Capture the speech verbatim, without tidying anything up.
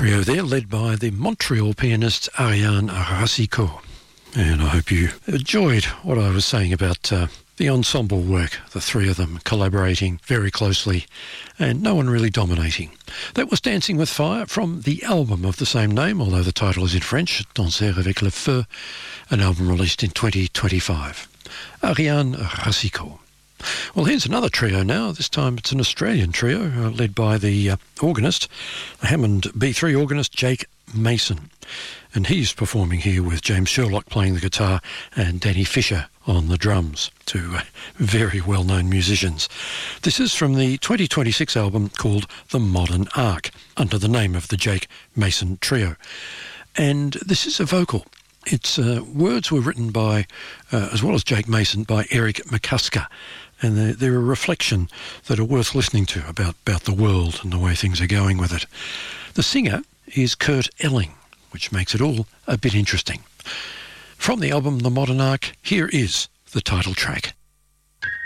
Trio there, led by the Montreal pianist Ariane Racicot. And I hope you enjoyed what I was saying about uh, the ensemble work, the three of them collaborating very closely and no one really dominating. That was Dancing with Fire from the album of the same name, although the title is in French, Danser avec le feu, an album released in twenty twenty-five. Ariane Racicot. Well, here's another trio now. This time it's an Australian trio uh, led by the uh, organist, the Hammond B three organist Jake Mason. And he's performing here with James Sherlock playing the guitar and Danny Fisher on the drums, two uh, very well-known musicians. This is from the twenty twenty-six album called The Modern Ark, under the name of the Jake Mason Trio. And this is a vocal. Its uh, words were written by, uh, as well as Jake Mason, by Eric McCusker. And they're, they're a reflection that are worth listening to about, about the world and the way things are going with it. The singer is Kurt Elling, which makes it all a bit interesting. From the album The Modern Ark, here is the title track.